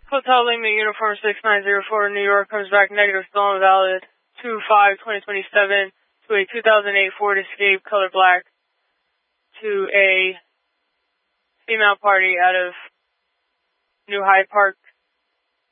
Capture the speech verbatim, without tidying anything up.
Hotel Lima Uniform six nine zero four, New York, comes back negative, still invalid. two five twenty twenty-seven to a two thousand eight Ford Escape, color black, to a female party out of New Hyde Park,